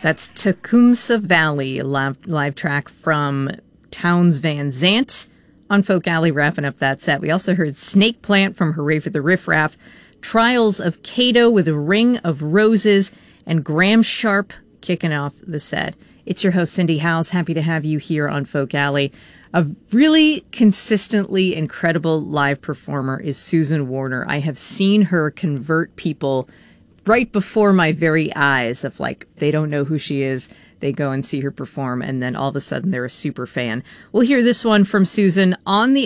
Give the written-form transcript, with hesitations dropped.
That's Tecumseh Valley, a live track from Townes Van Zandt on Folk Alley, wrapping up that set. We also heard Snake Plant from Hooray for the Riff Raff, Trials of Cato with a Ring of Roses, and Graham Sharp kicking off the set. It's your host, Cindy Howes. Happy to have you here on Folk Alley. A really consistently incredible live performer is Susan Warner. I have seen her convert people right before my very eyes of like, they don't know who she is. They go and see her perform, and then all of a sudden they're a super fan. We'll hear this one from Susan on the